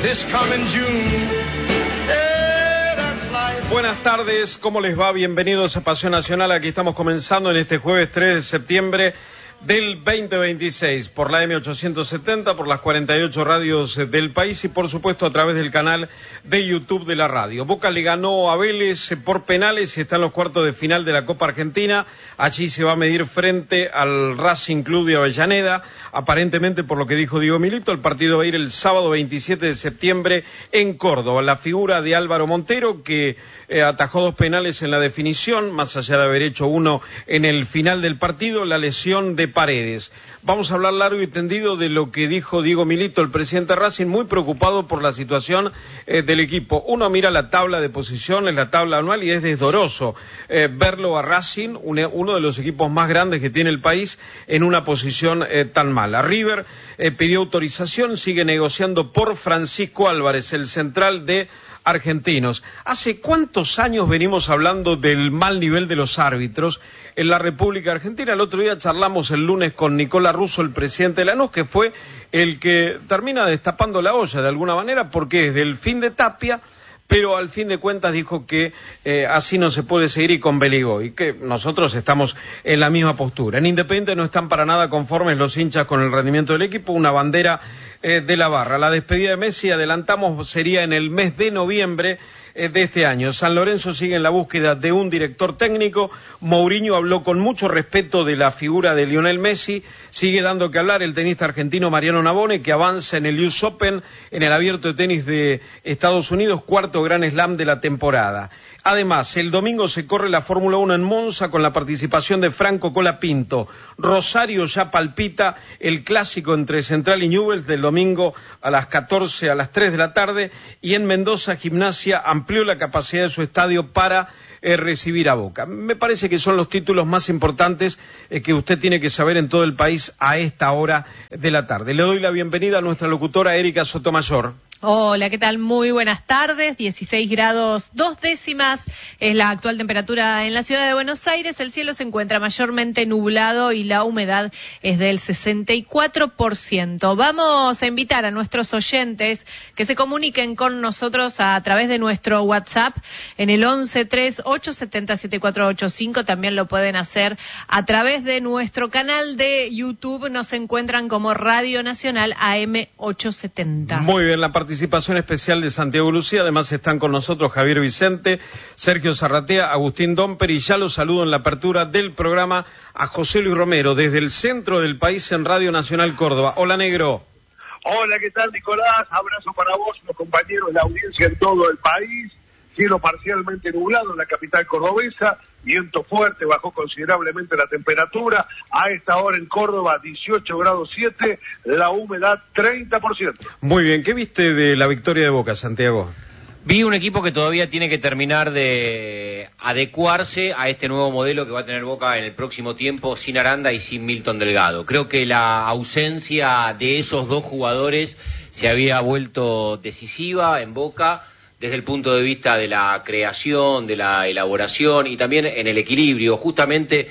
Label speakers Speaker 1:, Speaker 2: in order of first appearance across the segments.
Speaker 1: this coming June. Yeah, that's life.
Speaker 2: Buenas tardes, ¿cómo les va? Bienvenidos a Pasión Nacional. Aquí estamos comenzando en este jueves 3 de septiembre del 2026 por la M870, por las 48 radios del país y por supuesto a través del canal de YouTube de la radio. Boca le ganó a Vélez por penales y está en los cuartos de final de la Copa Argentina. Allí se va a medir frente al Racing Club de Avellaneda. Aparentemente, por lo que dijo Diego Milito, el partido va a ir el sábado 27 de septiembre en Córdoba. La figura de Álvaro Montero, que atajó 2 penales en la definición, más allá de haber hecho uno en el final del partido, la lesión de Paredes. Vamos a hablar largo y tendido de lo que dijo Diego Milito, el presidente de Racing, muy preocupado por la situación del equipo. Uno mira la tabla de posiciones, la tabla anual, y es desdoroso verlo a Racing, uno de los equipos más grandes que tiene el país, en una posición tan mala. River pidió autorización, sigue negociando por Francisco Álvarez, el central de Argentinos. ¿Hace cuántos años venimos hablando del mal nivel de los árbitros en la República Argentina? El otro día charlamos el lunes con Nicolás Russo, el presidente de Lanús, que fue el que termina destapando la olla de alguna manera, porque es del fin de Tapia, pero al fin de cuentas dijo que así no se puede seguir y con Beligó, y que nosotros estamos en la misma postura. En Independiente no están para nada conformes los hinchas con el rendimiento del equipo, una bandera de la barra. La despedida de Messi, adelantamos, sería en el mes de noviembre de este año. San Lorenzo sigue en la búsqueda de un director técnico. Mourinho habló con mucho respeto de la figura de Lionel Messi. Sigue dando que hablar el tenista argentino Mariano Navone, que avanza en el US Open, en el Abierto de Tenis de Estados Unidos, 4º Grand Slam de la temporada. Además, el domingo se corre la Fórmula 1 en Monza con la participación de Franco Colapinto. Rosario ya palpita el clásico entre Central y Newell's del domingo a las 14, a las 3 de la tarde. Y en Mendoza, Gimnasia amplió la capacidad de su estadio para recibir a Boca. Me parece que son los títulos más importantes que usted tiene que saber en todo el país a esta hora de la tarde. Le doy la bienvenida a nuestra locutora Erika Sotomayor.
Speaker 3: Hola, ¿qué tal? Muy buenas tardes. 16 grados 2 décimas es la actual temperatura en la ciudad de Buenos Aires. El cielo se encuentra mayormente nublado y la humedad es del 64%. Vamos a invitar a nuestros oyentes que se comuniquen con nosotros a través de nuestro WhatsApp en el 1138707485. También lo pueden hacer a través de nuestro canal de YouTube. Nos encuentran como Radio Nacional AM870.
Speaker 2: Muy bien, la participación especial de Santiago Lucía. Además están con nosotros Javier Vicente, Sergio Zarratea, Agustín Domper, y ya los saludo en la apertura del programa a José Luis Romero desde el centro del país en Radio Nacional Córdoba. Hola, negro.
Speaker 4: Hola, ¿qué tal, Nicolás? Abrazo para vos, los compañeros, la audiencia en todo el país. Cielo parcialmente nublado en la capital cordobesa, viento fuerte, bajó considerablemente la temperatura. A esta hora en Córdoba, 18 grados 7, la humedad 30%.
Speaker 2: Muy bien, ¿qué viste de la victoria de Boca, Santiago?
Speaker 5: Vi un equipo que todavía tiene que terminar de adecuarse a este nuevo modelo que va a tener Boca en el próximo tiempo, sin Aranda y sin Milton Delgado. Creo que la ausencia de esos dos jugadores se había vuelto decisiva en Boca, desde el punto de vista de la creación, de la elaboración y también en el equilibrio. Justamente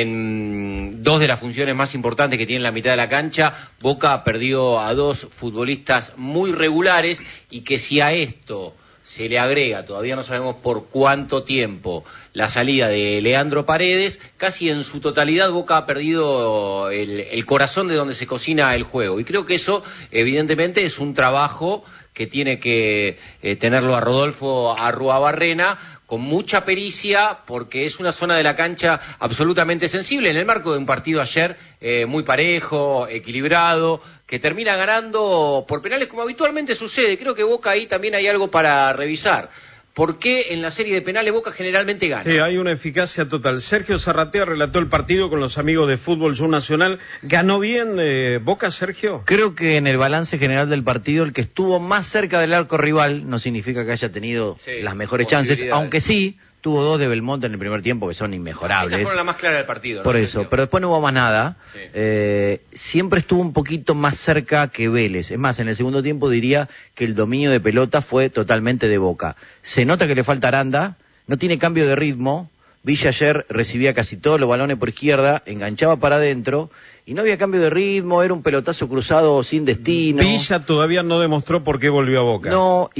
Speaker 5: en dos de las funciones más importantes que tiene la mitad de la cancha, Boca perdió a dos futbolistas muy regulares, y que si a esto se le agrega, todavía no sabemos por cuánto tiempo, la salida de Leandro Paredes, casi en su totalidad Boca ha perdido el corazón de donde se cocina el juego. Y creo que eso evidentemente es un trabajo que tiene que tenerlo a Rodolfo Arruabarrena con mucha pericia, porque es una zona de la cancha absolutamente sensible en el marco de un partido ayer muy parejo, equilibrado, que termina ganando por penales como habitualmente sucede. Creo que Boca ahí también hay algo para revisar. ¿Por qué en la serie de penales Boca generalmente gana?
Speaker 2: Sí, hay una eficacia total. Sergio Zarratea relató el partido con los amigos de Fútbol Show Nacional. ¿Ganó bien Boca, Sergio?
Speaker 6: Creo que en el balance general del partido, el que estuvo más cerca del arco rival no significa que haya tenido las mejores chances, aunque sí tuvo dos de Belmonte en el primer tiempo que son inmejorables.
Speaker 5: Esas fueron la más clara del partido, ¿no?
Speaker 6: Por eso, pero después no hubo más nada. Sí. Siempre estuvo un poquito más cerca que Vélez. Es más, en el segundo tiempo diría que el dominio de pelota fue totalmente de Boca. Se nota que le falta Aranda, no tiene cambio de ritmo. Villa ayer recibía casi todos los balones por izquierda, enganchaba para adentro y no había cambio de ritmo, era un pelotazo cruzado sin destino.
Speaker 2: Villa todavía no demostró por qué volvió a Boca.
Speaker 6: No,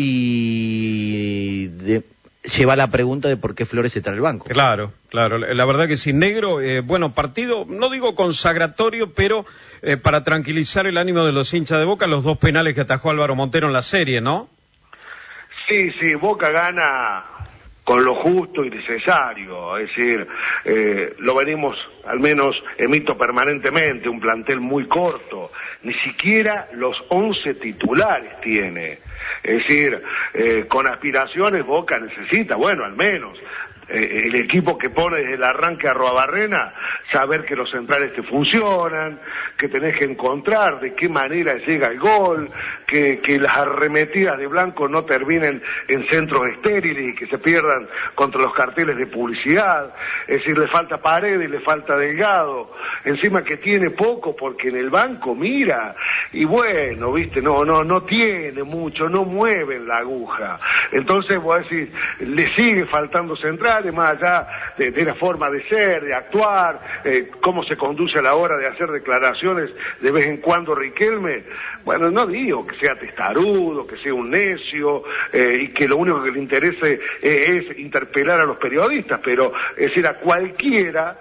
Speaker 6: lleva la pregunta de por qué Flores está en el banco.
Speaker 2: Claro, la verdad que sí. Negro, bueno, partido, no digo consagratorio, pero para tranquilizar el ánimo de los hinchas de Boca, los 2 penales que atajó Álvaro Montero en la serie, ¿no?
Speaker 4: Sí, Boca gana con lo justo y necesario, es decir, lo venimos, al menos emito permanentemente, un plantel muy corto, ni siquiera los 11 titulares tiene, es decir, con aspiraciones Boca necesita, bueno, al menos, el equipo que pone desde el arranque a Arruabarrena, saber que los centrales te funcionan, que tenés que encontrar de qué manera llega el gol, que las arremetidas de Blanco no terminen en centros estériles y que se pierdan contra los carteles de publicidad, es decir, le falta Paredes, le falta Delgado, encima que tiene poco porque en el banco mira, y bueno, viste, no tiene mucho, no mueven la aguja, entonces vos decís, le sigue faltando central, más allá de la forma de ser, de actuar, cómo se conduce a la hora de hacer declaraciones de vez en cuando Riquelme, bueno, no digo que sea testarudo, que sea un necio, y que lo único que le interese es interpelar a los periodistas, pero es decir, a cualquiera,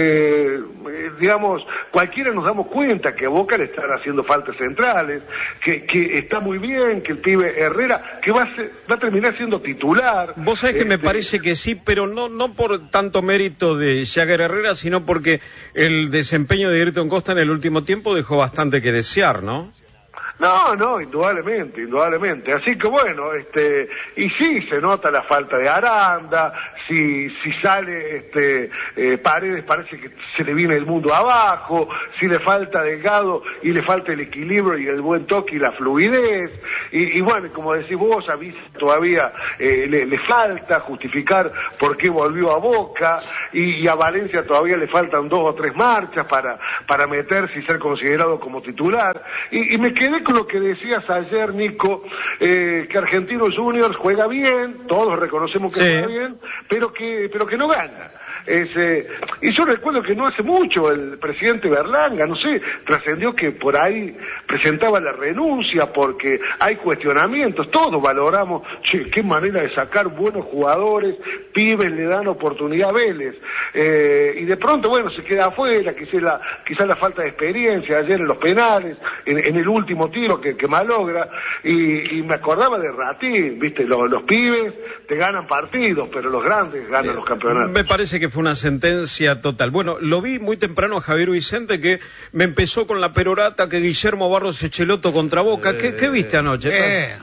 Speaker 4: cualquiera nos damos cuenta que a Boca le están haciendo faltas centrales, que está muy bien, que el pibe Herrera, que va a terminar siendo titular.
Speaker 2: Vos sabés que me parece que sí, pero no por tanto mérito de Jagger Herrera, sino porque el desempeño de Ayrton Costa en el último tiempo dejó bastante que desear, ¿no?
Speaker 4: No, indudablemente. Así que bueno, y sí se nota la falta de Aranda, si sale Paredes parece que se le viene el mundo abajo, si le falta Delgado y le falta el equilibrio y el buen toque y la fluidez, y bueno, como decís vos, a Villa todavía le falta justificar por qué volvió a Boca, y a Valencia todavía le faltan 2 o 3 marchas para meterse y ser considerado como titular, y me quedé con lo que decías ayer, Nico, que Argentinos Juniors juega bien, todos reconocemos que juega bien, pero que no gana. Y yo recuerdo que no hace mucho el presidente Berlanga, no sé, trascendió que por ahí presentaba la renuncia porque hay cuestionamientos, todos valoramos, qué manera de sacar buenos jugadores, pibes le dan oportunidad a Vélez, y de pronto, bueno, se queda afuera, quizá la falta de experiencia, ayer en los penales, en el último tiro que malogra, y me acordaba de Ratín, viste, los pibes te ganan partidos, pero los grandes ganan los campeonatos.
Speaker 2: Me parece que fue una sentencia total. Bueno, lo vi muy temprano a Javier Vicente, que me empezó con la perorata que Guillermo Barros Echeloto contra Boca. ¿Qué viste anoche?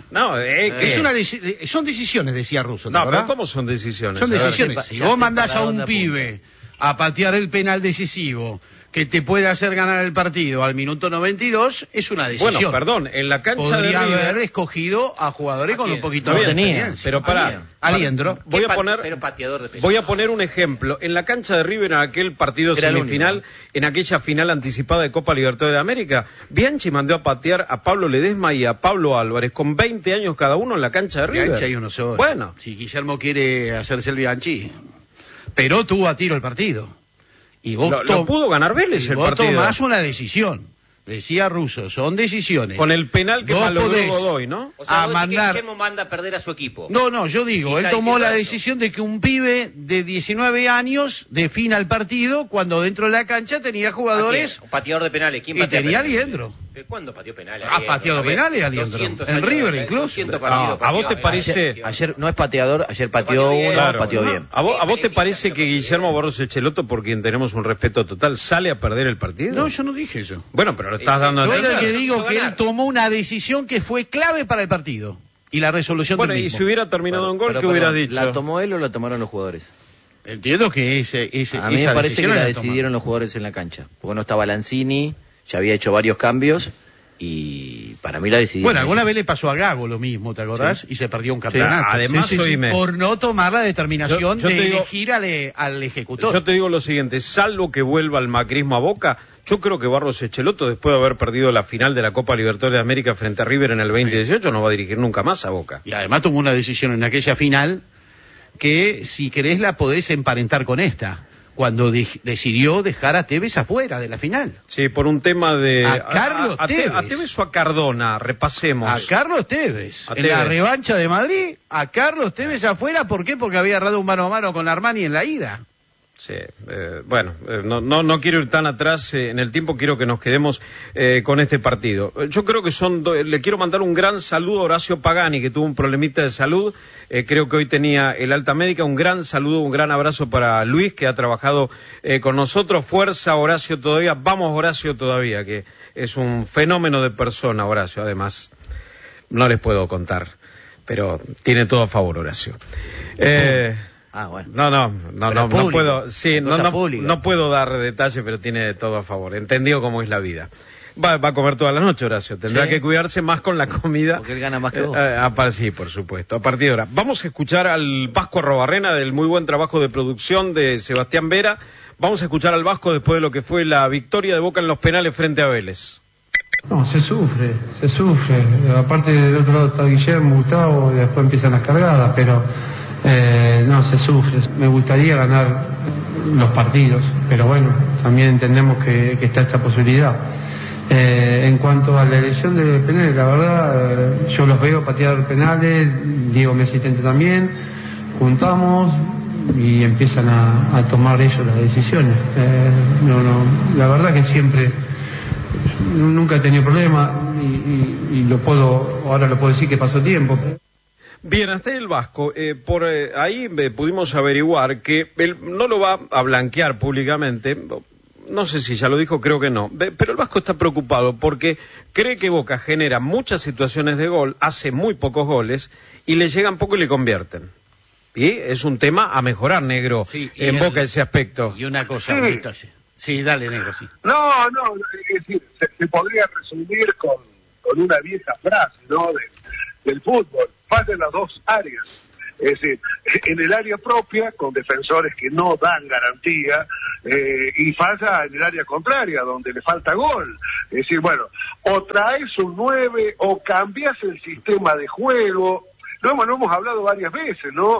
Speaker 7: Son decisiones, decía Russo.
Speaker 2: No, pero ¿cómo son decisiones?
Speaker 7: Son decisiones. Si vos mandás a un pibe a patear el penal decisivo que te puede hacer ganar el partido al minuto 92, es una decisión.
Speaker 2: Bueno, perdón, en la cancha
Speaker 7: podría
Speaker 2: de River
Speaker 7: haber escogido a jugadores con un poquito
Speaker 2: de
Speaker 7: experiencia.
Speaker 2: Pero pará,
Speaker 7: Aliendro.
Speaker 2: Voy a poner un ejemplo. En la cancha de River, en aquel partido semifinal, en aquella final anticipada de Copa Libertadores de América, Bianchi mandó a patear a Pablo Ledesma y a Pablo Álvarez, con 20 años cada uno en la cancha de River.
Speaker 7: Bianchi hay uno solo.
Speaker 2: Bueno.
Speaker 7: Si Guillermo quiere hacerse el Bianchi, pero tuvo a tiro el partido. Y vos
Speaker 2: lo pudo ganar Vélez el partido.
Speaker 7: Vos tomás una decisión. Decía Russo, son decisiones.
Speaker 2: Con el penal que malogró Godoy, ¿no?
Speaker 5: O sea, que Guillermo manda a perder a su equipo.
Speaker 7: No, yo digo, él tomó la decisión de que un pibe de 19 años defina el partido cuando dentro de la cancha tenía jugadores...
Speaker 5: Un pateador de penales. ¿Quién
Speaker 7: patea penales? Y tenía Aliendro.
Speaker 5: ¿Cuándo pateó penales?
Speaker 7: Ha pateado penales Aliendro. En River incluso.
Speaker 2: ¿A vos te parece...?
Speaker 6: Ayer no es pateador, ayer pateó uno, pateó bien.
Speaker 2: ¿A vos te parece que Guillermo Barros Echeloto, por quien tenemos un respeto total, sale a perder el partido?
Speaker 7: No, yo no dije eso.
Speaker 2: Bueno, pero lo estás dando a entender.
Speaker 7: Yo que digo que él tomó una decisión que fue clave para el partido y la resolución del mismo.
Speaker 2: Bueno, y si hubiera terminado en gol, ¿qué hubieras dicho?
Speaker 6: ¿La tomó él o la tomaron los jugadores?
Speaker 7: Entiendo que
Speaker 6: a mí me parece que la decidieron los jugadores en la cancha, porque no estaba Lanzini, ya había hecho varios cambios y para mí la decidieron.
Speaker 7: Bueno, alguna vez le pasó a Gago lo mismo, ¿te acordás? Sí. Y se perdió un campeonato.
Speaker 2: Sí. Además,
Speaker 7: por no tomar la determinación de elegir al ejecutor.
Speaker 2: Yo te digo lo siguiente, salvo que vuelva el macrismo a Boca, yo creo que Barros Echeloto, después de haber perdido la final de la Copa Libertadores de América frente a River en el 2018, no va a dirigir nunca más a Boca.
Speaker 7: Y además tomó una decisión en aquella final que, si querés, la podés emparentar con esta. cuando decidió dejar a Tevez afuera de la final.
Speaker 2: Sí, por un tema de...
Speaker 7: A Carlos Tevez.
Speaker 2: ¿A Tevez o a Cardona? Repasemos.
Speaker 7: A Carlos Tevez.
Speaker 2: A
Speaker 7: En la
Speaker 2: Tevez.
Speaker 7: revancha de Madrid, a Carlos Tevez afuera. ¿Por qué? Porque había errado un mano a mano con Armani en la ida.
Speaker 2: Sí, no quiero ir tan atrás en el tiempo, quiero que nos quedemos con este partido. Yo creo que le quiero mandar un gran saludo a Horacio Pagani, que tuvo un problemita de salud, creo que hoy tenía el alta médica. Un gran saludo, un gran abrazo para Luis, que ha trabajado con nosotros. Fuerza, Horacio, todavía, vamos Horacio todavía, que es un fenómeno de persona, Horacio, además. No les puedo contar, pero tiene todo a favor, Horacio.
Speaker 6: Bueno.
Speaker 2: No puedo, sí,
Speaker 6: Pública.
Speaker 2: no puedo dar detalles, pero tiene todo a favor. Entendido cómo es la vida. Va a comer toda la noche, Horacio. Tendrá
Speaker 6: ¿Sí?
Speaker 2: que cuidarse más con la comida.
Speaker 6: Porque él gana más que vos.
Speaker 2: Sí, por supuesto. A partir de ahora. Vamos a escuchar al Vasco Arrobarrena, del muy buen trabajo de producción de Sebastián Vera. Vamos a escuchar al Vasco después de lo que fue la victoria de Boca en los penales frente a Vélez.
Speaker 8: No, se sufre. Aparte del otro lado está Guillermo, Gustavo, y después empiezan las cargadas, pero no, se sufre. Me gustaría ganar los partidos, pero bueno, también entendemos que está esta posibilidad. En cuanto a la elección de penales, la verdad, yo los veo patear penales, Diego, mi asistente también, juntamos y empiezan a tomar ellos las decisiones. La verdad que siempre... Nunca he tenido problema y ahora lo puedo decir que pasó tiempo.
Speaker 2: Bien, hasta ahí el Vasco. Por ahí pudimos averiguar que él no lo va a blanquear públicamente. No sé si ya lo dijo, creo que no. Pero el Vasco está preocupado porque cree que Boca genera muchas situaciones de gol, hace muy pocos goles y le llegan poco y le convierten. Y es un tema a mejorar, Negro,
Speaker 7: Sí,
Speaker 2: en Boca ese aspecto.
Speaker 7: Y una cosa,
Speaker 4: Sí.
Speaker 7: bonita, sí. Sí, dale, Negro, sí.
Speaker 4: No, es decir, se podría resumir con una vieja frase, ¿no? Del fútbol. Faltan las dos áreas. Es decir, en el área propia, con defensores que no dan garantía, y falla en el área contraria, donde le falta gol. Es decir, bueno, o traes un 9 o cambias el sistema de juego. Lo hemos hablado varias veces, ¿no?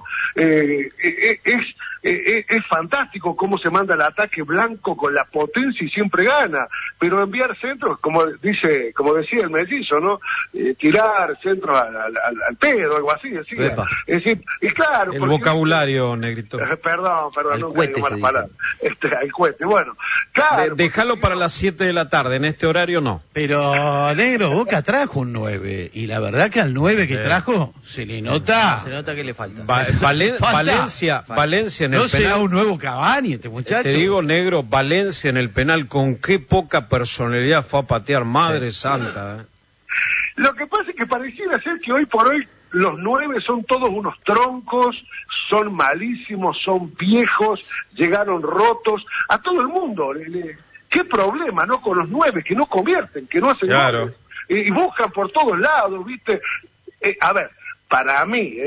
Speaker 4: Es fantástico cómo se manda el ataque blanco con la potencia y siempre gana, pero enviar centros, como decía el mellizo, ¿no? Tirar centros al pedo, algo así, decía. Es decir, y claro...
Speaker 2: El vocabulario, Negrito.
Speaker 4: Perdón,
Speaker 6: Al
Speaker 4: nunca
Speaker 6: cohete
Speaker 4: digo malas
Speaker 6: se
Speaker 4: palabras. Al cohete, bueno. Claro.
Speaker 2: Déjalo para las 7 de la tarde, en este horario no.
Speaker 7: Pero, Negro, Boca trajo un 9. Y la verdad que al 9 que trajo, se le nota.
Speaker 6: Se nota que le falta.
Speaker 2: Valencia en el
Speaker 7: No será
Speaker 2: penal.
Speaker 7: un nuevo Cavani este muchacho.
Speaker 2: Te digo, Negro, Valencia en el penal, con qué poca personalidad fue a patear, Madre Santa.
Speaker 4: Lo que pasa es que pareciera ser que hoy por hoy los 9 son todos unos troncos, son malísimos, son viejos, llegaron rotos, a todo el mundo. ¿Qué problema, no? Con los 9, que no convierten, que no hacen
Speaker 2: Claro.
Speaker 4: goles. Y buscan por todos lados, ¿viste? A ver, para mí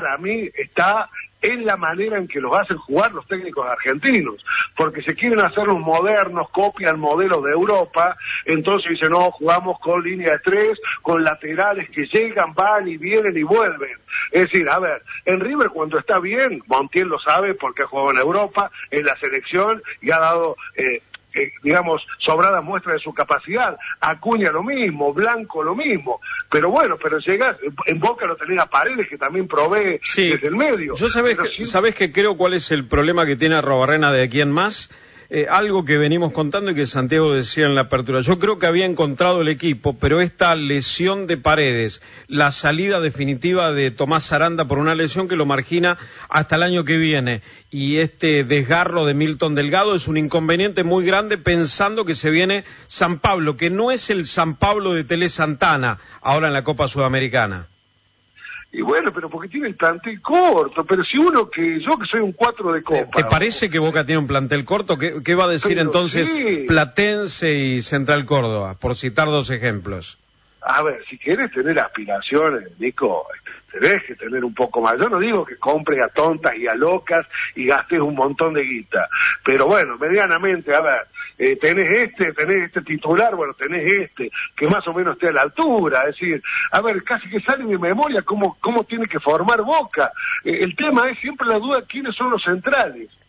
Speaker 4: está en la manera en que los hacen jugar los técnicos argentinos, porque se quieren hacer los modernos, copian modelos de Europa, entonces dicen, no, jugamos con línea de 3, con laterales que llegan, van y vienen y vuelven. Es decir, a ver, en River cuando está bien, Montiel lo sabe porque ha jugado en Europa, en la selección, y ha dado... digamos, sobradas muestras de su capacidad. Acuña lo mismo, Blanco lo mismo. Pero bueno, llegas, en Boca lo tenés a Paredes, que también provee desde el medio.
Speaker 2: Yo sabés que creo cuál es el problema que tiene Arrobarrena de aquí en más. Algo que venimos contando y que Santiago decía en la apertura. Yo creo que había encontrado el equipo, pero esta lesión de Paredes, la salida definitiva de Tomás Aranda por una lesión que lo margina hasta el año que viene, y este desgarro de Milton Delgado es un inconveniente muy grande pensando que se viene San Pablo, que no es el San Pablo de Tele Santana ahora en la Copa Sudamericana.
Speaker 4: Y bueno, pero porque tiene el plantel corto, pero si yo que soy un 4 de Copa...
Speaker 2: ¿Te parece que Boca tiene un plantel corto? ¿Qué va a decir
Speaker 4: pero
Speaker 2: entonces
Speaker 4: sí.
Speaker 2: Platense y Central Córdoba, por citar dos ejemplos?
Speaker 4: A ver, si quieres tener aspiraciones, Nico, tenés que tener un poco más. Yo no digo que compres a tontas y a locas y gastes un montón de guita, pero bueno, medianamente, a ver, tenés este titular, bueno, tenés este, que más o menos esté a la altura, es decir, a ver, casi que sale de memoria cómo tiene que formar Boca. El tema es siempre la duda quiénes son los centrales.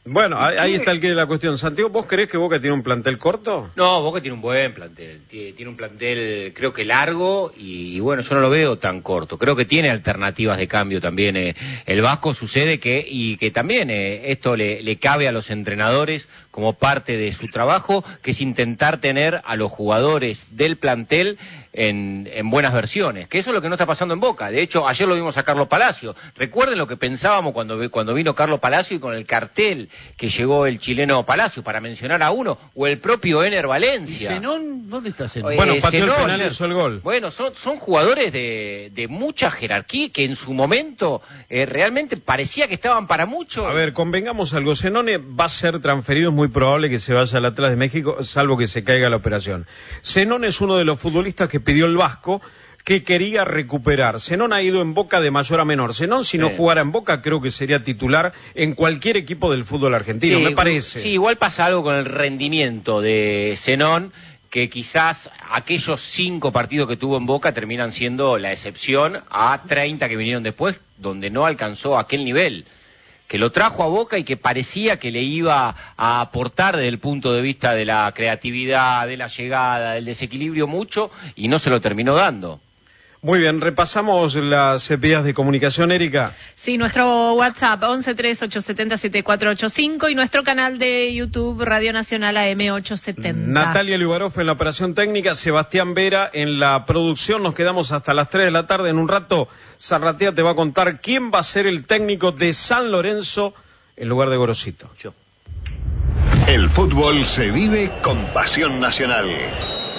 Speaker 2: Bueno, ahí está el que de la cuestión. Santiago, ¿vos creés que Boca tiene un plantel corto?
Speaker 5: No, Boca tiene un buen plantel. Tiene un plantel, creo que largo, y bueno, yo no lo veo tan corto. Creo que tiene alternativas de cambio también. El Vasco sucede que también esto le cabe a los entrenadores como parte de su trabajo, que es intentar tener a los jugadores del plantel en buenas versiones, que eso es lo que no está pasando en Boca. De hecho, ayer lo vimos a Carlos Palacio. Recuerden lo que pensábamos cuando vino Carlos Palacio y con el cartel que llegó el chileno Palacio, para mencionar a uno, o el propio Ener Valencia.
Speaker 7: ¿Y Zenón? ¿Dónde está Zenón?
Speaker 2: Bueno, pateó el penal y hizo el gol.
Speaker 5: Bueno, son jugadores de mucha jerarquía que en su momento realmente parecía que estaban para mucho.
Speaker 2: A ver, convengamos algo. Zenone va a ser transferido, es muy probable que se vaya al Atlas de México, salvo que se caiga la operación. Zenón es uno de los futbolistas que pidió el Vasco, que quería recuperar. Zenón ha ido en Boca de mayor a menor. Zenón, si no jugara en Boca, creo que sería titular en cualquier equipo del fútbol argentino, me parece.
Speaker 5: Sí, igual pasa algo con el rendimiento de Zenón, que quizás aquellos 5 partidos que tuvo en Boca terminan siendo la excepción a 30 que vinieron después, donde no alcanzó aquel nivel, que lo trajo a Boca y que parecía que le iba a aportar desde el punto de vista de la creatividad, de la llegada, del desequilibrio mucho, y no se lo terminó dando.
Speaker 2: Muy bien, repasamos las vías de comunicación, Erika.
Speaker 3: Sí, nuestro WhatsApp 1138707485 y nuestro canal de YouTube Radio Nacional AM870.
Speaker 2: Natalia Liubarov en la operación técnica, Sebastián Vera en la producción. Nos quedamos hasta las 3 de la tarde. En un rato, Zarratea te va a contar quién va a ser el técnico de San Lorenzo en lugar de Gorosito.
Speaker 6: Yo.
Speaker 1: El fútbol se vive con pasión nacional.